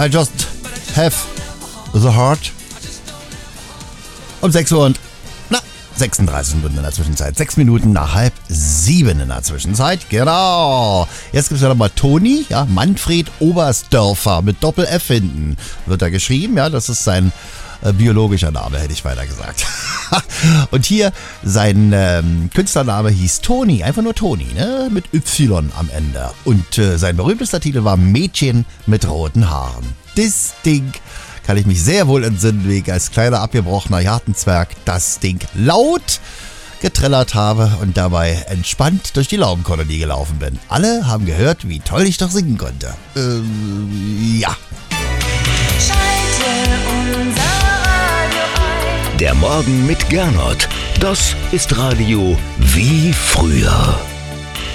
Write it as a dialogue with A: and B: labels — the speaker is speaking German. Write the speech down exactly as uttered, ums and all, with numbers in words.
A: I just have the heart. Um sechs Uhr und na, sechsunddreißig Minuten in der Zwischenzeit. Sechs Minuten nach halb sieben in der Zwischenzeit. Genau. Jetzt gibt es ja nochmal Toni, ja, Manfred Oberstdörfer mit Doppel-F hinten. Wird da geschrieben, ja, das ist sein äh, biologischer Name, hätte ich weiter gesagt. Und hier sein ähm, Künstlername hieß Toni, einfach nur Toni, ne? Mit Y am Ende. Und äh, sein berühmtester Titel war Mädchen mit roten Haaren. Das Ding kann ich mich sehr wohl entsinnen, wie ich als kleiner abgebrochener Gartenzwerg das Ding laut getrellert habe und dabei entspannt durch die Laubenkolonie gelaufen bin. Alle haben gehört, wie toll ich doch singen konnte. Ähm, ja.
B: Schalte unser Radio ein.
C: Der Morgen mit Gernot. Das ist Radio wie früher.